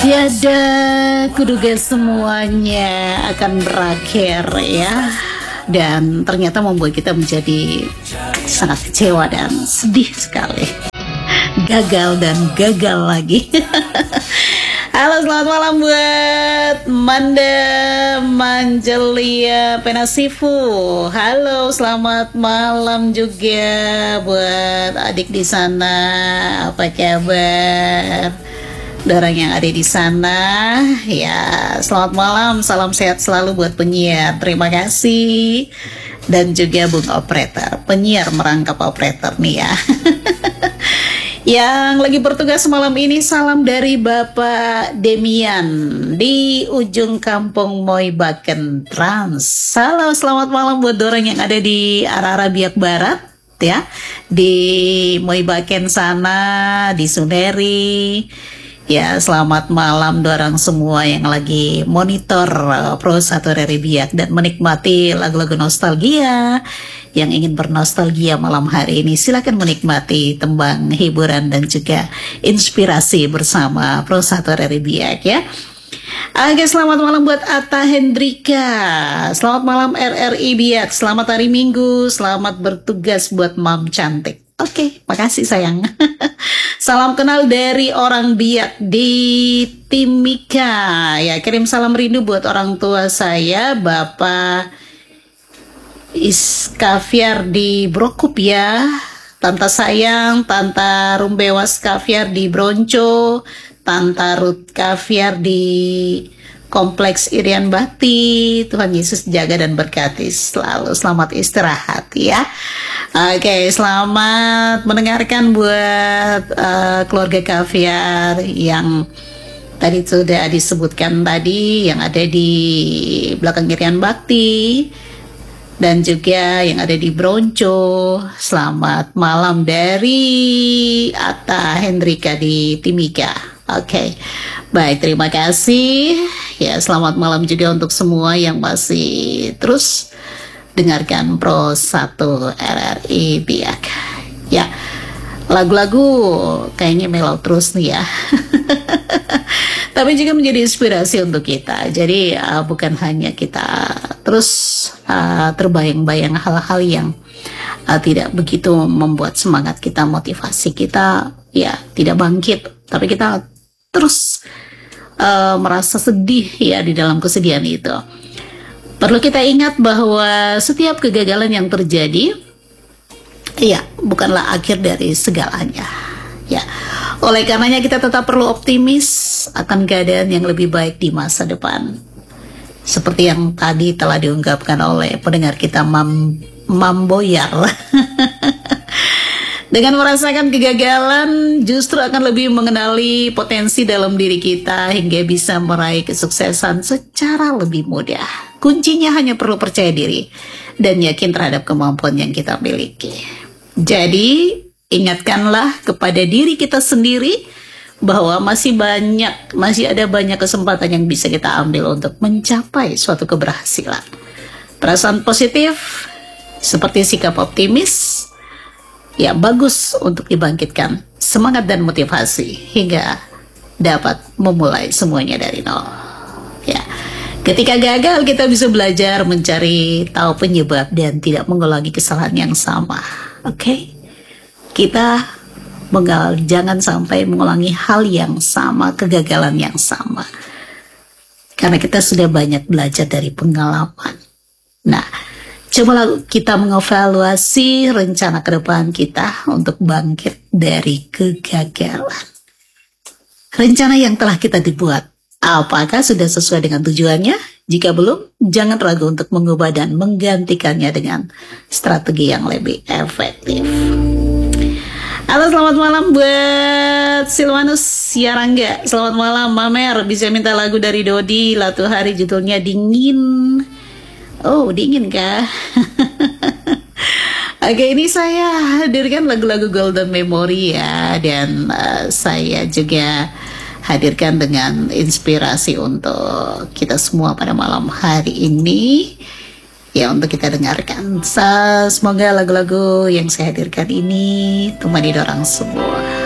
Tiada kuduga semuanya akan berakhir ya. Dan ternyata membuat kita menjadi sangat kecewa dan sedih sekali. Gagal dan gagal lagi. Halo, selamat malam buat Manda Manjelia Penasifu. Halo, selamat malam juga buat adik di sana. Apa kabar? Orang yang ada di sana, ya selamat malam, salam sehat selalu buat penyiar. Terima kasih. Dan juga Bung Operator, penyiar merangkap operator nih ya. Yang lagi bertugas malam ini, salam dari Bapak Demian di ujung kampung Moibaken Trans. Halo, selamat malam buat orang yang ada di arah-arah Biak Barat ya, di Moibaken sana, di Suneri. Ya, selamat malam dorang semua yang lagi monitor Pro 1 dari Biak dan menikmati lagu-lagu nostalgia. Yang ingin bernostalgia malam hari ini, silakan menikmati tembang hiburan dan juga inspirasi bersama Pro 1 dari Biak ya. Oke, selamat malam buat Atta Hendrika. Selamat malam RRI Biak. Selamat hari Minggu. Selamat bertugas buat Mam cantik. Oke, makasih sayang. Salam kenal dari orang Biak di Timika. Ya, kirim salam rindu buat orang tua saya, Bapak Iskafiar di Brokup ya. Tante sayang, Tante Rumbewas Kaviar di Bronco, Tante Ruth Kaviar di Kompleks Irian Bakti. Tuhan Yesus jaga dan berkati selalu. Selamat istirahat ya. Oke, selamat mendengarkan buat keluarga Kaviar yang tadi sudah disebutkan tadi, yang ada di belakang Irian Bakti dan juga yang ada di Bronco. Selamat malam dari Atta Hendrika di Timika. Oke, baik, terima kasih ya. Selamat malam juga untuk semua yang masih terus dengarkan Pro 1 RRI Biak ya. Lagu-lagu kayaknya mellow terus nih ya. Tapi juga menjadi inspirasi untuk kita. Jadi bukan hanya kita terus terbayang-bayang hal-hal yang tidak begitu membuat semangat kita, motivasi kita ya tidak bangkit, tapi kita terus merasa sedih ya di dalam kesedihan itu. Perlu kita ingat bahwa setiap kegagalan yang terjadi, ya, bukanlah akhir dari segalanya. Ya, oleh karenanya kita tetap perlu optimis akan keadaan yang lebih baik di masa depan. Seperti yang tadi telah diungkapkan oleh pendengar kita Mam Boyar. Dengan merasakan kegagalan, justru akan lebih mengenali potensi dalam diri kita hingga bisa meraih kesuksesan secara lebih mudah. Kuncinya hanya perlu percaya diri dan yakin terhadap kemampuan yang kita miliki. Jadi, ingatkanlah kepada diri kita sendiri bahwa masih ada banyak kesempatan yang bisa kita ambil untuk mencapai suatu keberhasilan. Perasaan positif seperti sikap optimis ya bagus untuk dibangkitkan semangat dan motivasi hingga dapat memulai semuanya dari nol. Ya, ketika gagal kita bisa belajar mencari tahu penyebab dan tidak mengulangi kesalahan yang sama. Oke? Kita jangan sampai mengulangi hal yang sama, kegagalan yang sama. Karena kita sudah banyak belajar dari pengalaman. Nah, cobalah kita mengevaluasi rencana ke depan kita untuk bangkit dari kegagalan. Rencana yang telah kita dibuat, apakah sudah sesuai dengan tujuannya? Jika belum, jangan ragu untuk mengubah dan menggantikannya dengan strategi yang lebih efektif. Halo, selamat malam buat Silwanus Yarangga. Selamat malam Mamer, bisa minta lagu dari Dodi, Latu Hari, judulnya Dingin. Oh, dingin kah? Oke, ini saya hadirkan lagu-lagu Golden Memory ya. Dan saya juga hadirkan dengan inspirasi untuk kita semua pada malam hari ini. Ya, untuk kita dengarkan. Semoga lagu-lagu yang saya hadirkan ini temani dorang semua.